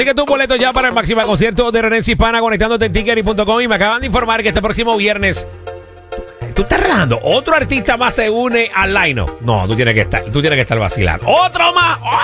Que tus boletos ya para el máximo concierto de René Hispana conectándote en tickety.com y me acaban de informar que este próximo viernes tú estás relajando. Otro artista más se une al line-up. No, tú tienes que estar vacilando. ¡Otro más!